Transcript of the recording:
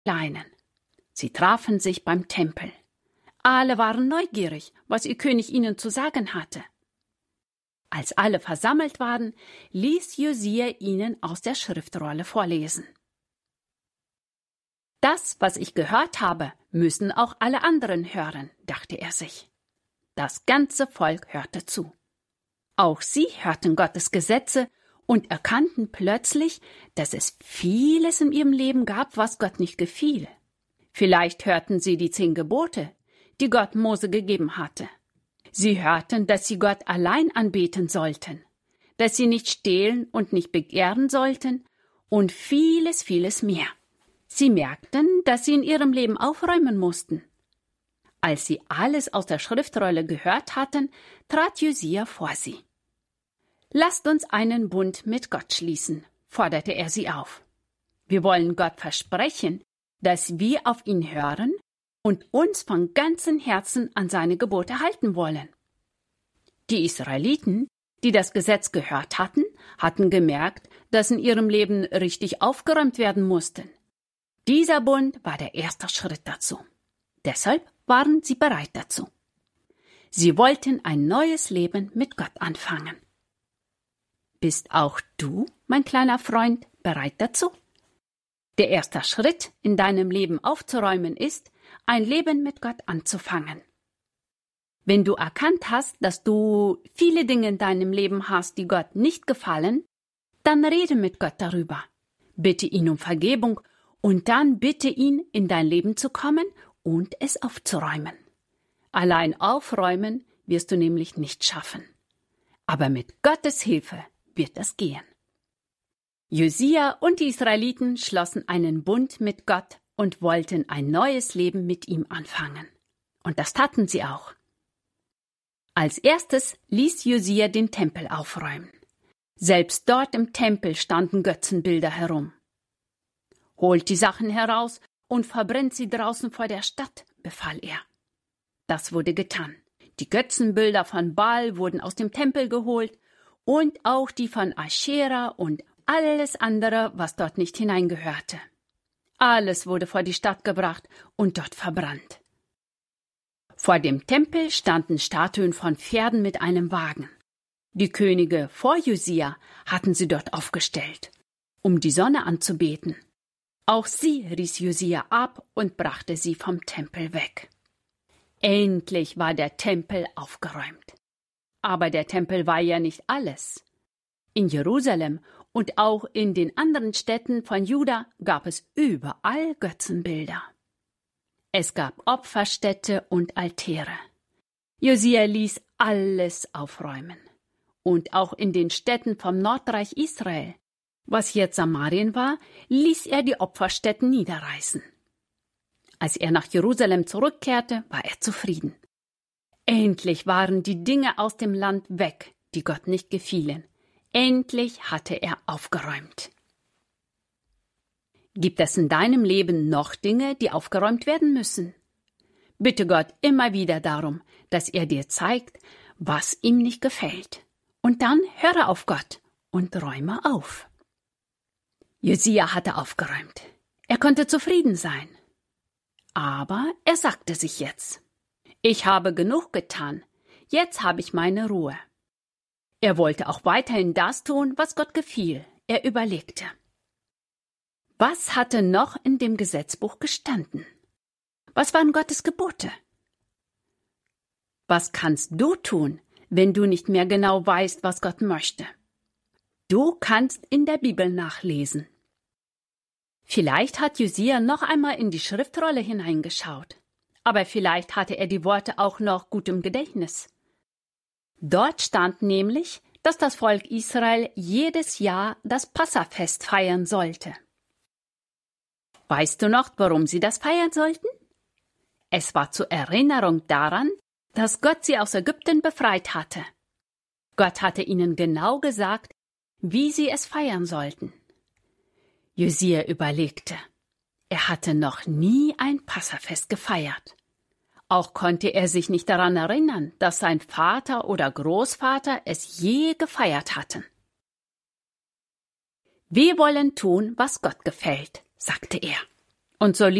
Kleinen. Sie trafen sich beim Tempel. Alle waren neugierig, was ihr König ihnen zu sagen hatte. Als alle versammelt waren, ließ Josia ihnen aus der Schriftrolle vorlesen. Das, was ich gehört habe, müssen auch alle anderen hören, dachte er sich. Das ganze Volk hörte zu. Auch sie hörten Gottes Gesetze und erkannten plötzlich, dass es vieles in ihrem Leben gab, was Gott nicht gefiel. Vielleicht hörten sie die 10 Gebote, die Gott Mose gegeben hatte. Sie hörten, dass sie Gott allein anbeten sollten, dass sie nicht stehlen und nicht begehren sollten und vieles, vieles mehr. Sie merkten, dass sie in ihrem Leben aufräumen mussten. Als sie alles aus der Schriftrolle gehört hatten, trat Josia vor sie. »Lasst uns einen Bund mit Gott schließen«, forderte er sie auf. »Wir wollen Gott versprechen, dass wir auf ihn hören und uns von ganzem Herzen an seine Gebote halten wollen.« Die Israeliten, die das Gesetz gehört hatten, hatten gemerkt, dass in ihrem Leben richtig aufgeräumt werden musste. Dieser Bund war der erste Schritt dazu. Deshalb waren sie bereit dazu. Sie wollten ein neues Leben mit Gott anfangen. Bist auch du, mein kleiner Freund, bereit dazu? Der erste Schritt in deinem Leben aufzuräumen ist, ein Leben mit Gott anzufangen. Wenn du erkannt hast, dass du viele Dinge in deinem Leben hast, die Gott nicht gefallen, dann rede mit Gott darüber. Bitte ihn um Vergebung und dann bitte ihn, in dein Leben zu kommen und es aufzuräumen. Allein aufräumen wirst du nämlich nicht schaffen. Aber mit Gottes Hilfe wird das gehen. Josia und die Israeliten schlossen einen Bund mit Gott und wollten ein neues Leben mit ihm anfangen. Und das taten sie auch. Als erstes ließ Josia den Tempel aufräumen. Selbst dort im Tempel standen Götzenbilder herum. »Holt die Sachen heraus und verbrennt sie draußen vor der Stadt«, befahl er. Das wurde getan. Die Götzenbilder von Baal wurden aus dem Tempel geholt und auch die von Aschera und alles andere, was dort nicht hineingehörte. Alles wurde vor die Stadt gebracht und dort verbrannt. Vor dem Tempel standen Statuen von Pferden mit einem Wagen. Die Könige vor Josia hatten sie dort aufgestellt, um die Sonne anzubeten. Auch sie riss Josia ab und brachte sie vom Tempel weg. Endlich war der Tempel aufgeräumt. Aber der Tempel war ja nicht alles. In Jerusalem und auch in den anderen Städten von Juda gab es überall Götzenbilder. Es gab Opferstätte und Altäre. Josia ließ alles aufräumen. Und auch in den Städten vom Nordreich Israel, was jetzt Samarien war, ließ er die Opferstätten niederreißen. Als er nach Jerusalem zurückkehrte, war er zufrieden. Endlich waren die Dinge aus dem Land weg, die Gott nicht gefielen. Endlich hatte er aufgeräumt. Gibt es in deinem Leben noch Dinge, die aufgeräumt werden müssen? Bitte Gott immer wieder darum, dass er dir zeigt, was ihm nicht gefällt. Und dann höre auf Gott und räume auf. Josia hatte aufgeräumt. Er konnte zufrieden sein. Aber er sagte sich jetzt: Ich habe genug getan. Jetzt habe ich meine Ruhe. Er wollte auch weiterhin das tun, was Gott gefiel. Er überlegte: Was hatte noch in dem Gesetzbuch gestanden? Was waren Gottes Gebote? Was kannst du tun, wenn du nicht mehr genau weißt, was Gott möchte? Du kannst in der Bibel nachlesen. Vielleicht hat Josia noch einmal in die Schriftrolle hineingeschaut, aber vielleicht hatte er die Worte auch noch gut im Gedächtnis. Dort stand nämlich, dass das Volk Israel jedes Jahr das Passafest feiern sollte. Weißt du noch, warum sie das feiern sollten? Es war zur Erinnerung daran, dass Gott sie aus Ägypten befreit hatte. Gott hatte ihnen genau gesagt, wie sie es feiern sollten. Josia überlegte. Er hatte noch nie ein Passafest gefeiert. Auch konnte er sich nicht daran erinnern, dass sein Vater oder Großvater es je gefeiert hatten. Wir wollen tun, was Gott gefällt, sagte er. Und so